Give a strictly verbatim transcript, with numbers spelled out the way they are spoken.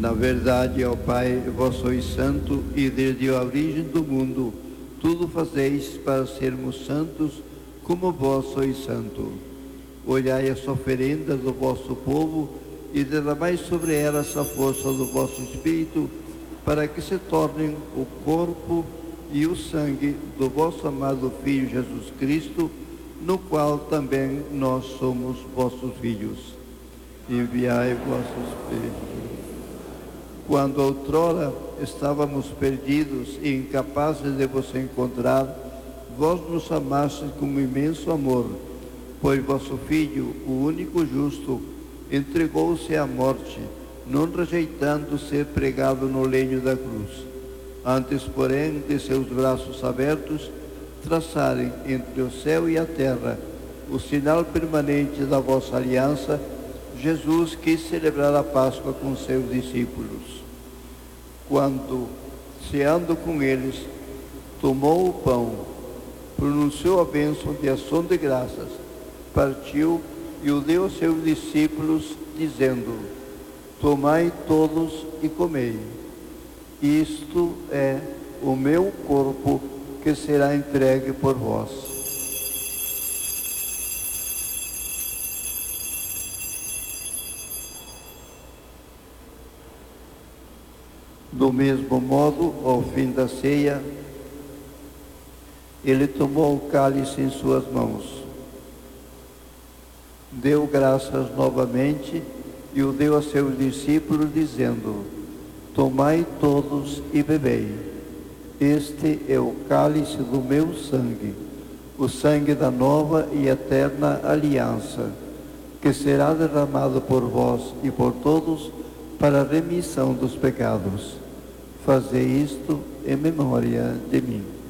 Na verdade, ó Pai, vós sois santo e desde a origem do mundo tudo fazeis para sermos santos como vós sois santo. Olhai as oferendas do vosso povo e derramai sobre elas a força do vosso Espírito, para que se tornem o corpo e o sangue do vosso amado Filho Jesus Cristo, no qual também nós somos vossos filhos. Enviai vosso Espírito. Quando outrora estávamos perdidos e incapazes de vos encontrar, vós nos amastes com imenso amor, pois vosso Filho, o único justo, entregou-se à morte, não rejeitando ser pregado no lenho da cruz. Antes, porém, de seus braços abertos, traçarem entre o céu e a terra o sinal permanente da vossa aliança, Jesus quis celebrar a Páscoa com seus discípulos. Quando, ceando com eles, tomou o pão, pronunciou a bênção de ação de graças, partiu e o deu aos seus discípulos, dizendo: tomai todos e comei. Isto é o meu corpo que será entregue por vós. Do mesmo modo, ao fim da ceia, ele tomou o cálice em suas mãos, deu graças novamente e o deu a seus discípulos, dizendo: tomai todos e bebei. Este é o cálice do meu sangue, o sangue da nova e eterna aliança, que será derramado por vós e por todos para a remissão dos pecados. Fazei isto em memória de mim.